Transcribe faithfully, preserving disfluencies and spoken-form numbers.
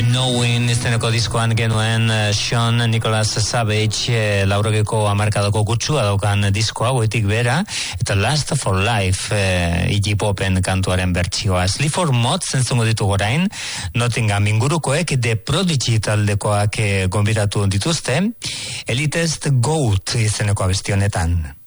Knowing izeneko diskoan genuen uh, Sean Nicholas Savage uh, laurogeko hamarkadako kutsua daukan diskoa goetik bera, eta Last for Life uh, Iggy Popen kantuaren bertsioa. Sleep for Mods entzungo ditu gorain, Nottingham ingurukoek The Prodigy taldekoak uh, gonbidatu dituzte, Elitist Goat izeneko abestionetan.